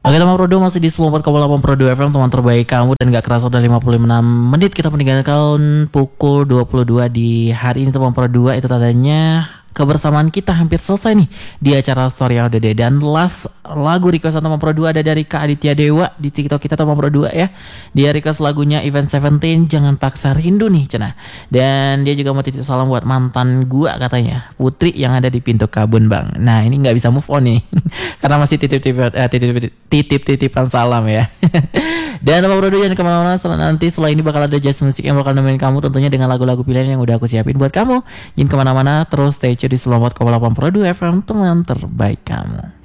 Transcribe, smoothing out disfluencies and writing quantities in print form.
Oke teman Prodo, masih di 94,8 Prodo FM, teman terbaik kamu. Dan gak kerasa udah 56 menit kita meninggalkan pukul 22 di hari ini teman Prodo. Itu tandanya kebersamaan kita hampir selesai nih di acara Story of the Day. Dan last lagu requestan teman Prodo ada dari Kak Aditya Dewa di TikTok kita teman Prodo ya. Dia request lagunya Event 17, Jangan Paksa Rindu nih cenah. Dan dia juga mau titip salam buat mantan gua katanya, Putri yang ada di pintu kabun bang. Nah ini nggak bisa move on nih karena masih titip-titipan salam ya. Dan teman Prodo jangan kemana-mana, nanti setelah ini bakal ada jazz musik yang bakal nemenin kamu tentunya dengan lagu-lagu pilihan yang udah aku siapin buat kamu. Jangan kemana-mana, terus stay tune di 94,8 Prodo FM, teman terbaik kamu.